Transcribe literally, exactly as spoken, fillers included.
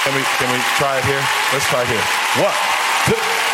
Can we, can we try it here? Let's try it here. One, two.